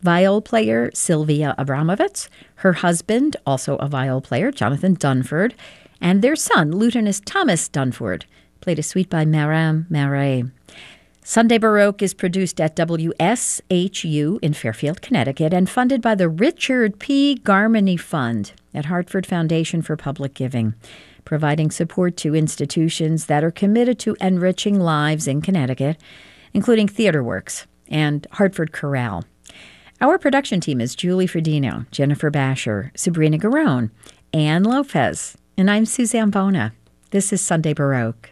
viol player Sylvia Abramovitz, her husband, also a viol player, Jonathan Dunford, and their son, Lutenist Thomas Dunford, played a suite by Maram Marais. Sunday Baroque is produced at WSHU in Fairfield, Connecticut, and funded by the Richard P. Garmany Fund at Hartford Foundation for Public Giving, providing support to institutions that are committed to enriching lives in Connecticut, including TheaterWorks and Hartford Chorale. Our production team is Julie Fredino, Jennifer Basher, Sabrina Garone, Ann Lopez, and I'm Suzanne Bona. This is Sunday Baroque.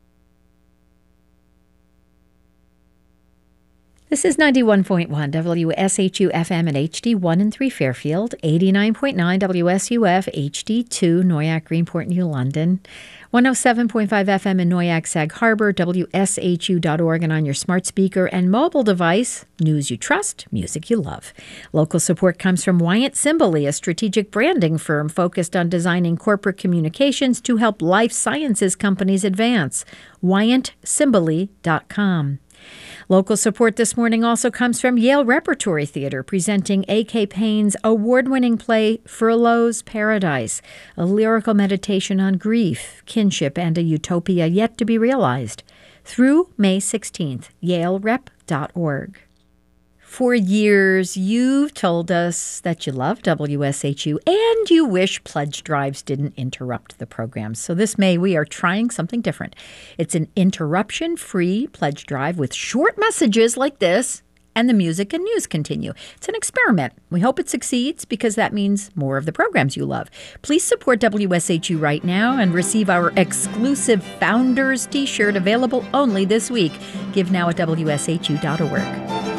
This is 91.1 WSHU FM and HD1 and 3 Fairfield, 89.9 WSUF HD2 Noyac, Greenport, New London, 107.5 FM in Noyac, Sag Harbor, WSHU.org, and on your smart speaker and mobile device, news you trust, music you love. Local support comes from Wyant Simbali, a strategic branding firm focused on designing corporate communications to help life sciences companies advance. WyantSimbali.com. Local support this morning also comes from Yale Repertory Theater, presenting A.K. Payne's award-winning play Furlough's Paradise, a lyrical meditation on grief, kinship, and a utopia yet to be realized, through May 16th, yalerep.org. For years, you've told us that you love WSHU and you wish pledge drives didn't interrupt the program. So this May, we are trying something different. It's an interruption-free pledge drive with short messages like this, and the music and news continue. It's an experiment. We hope it succeeds because that means more of the programs you love. Please support WSHU right now and receive our exclusive Founders T-shirt available only this week. Give now at WSHU.org.